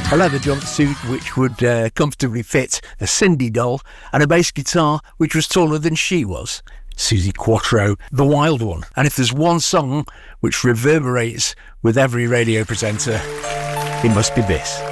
a leather jumpsuit which would comfortably fit a Cindy doll, and a bass guitar which was taller than she was. Suzi Quatro, the wild one. And if there's one song which reverberates with every radio presenter, it must be this.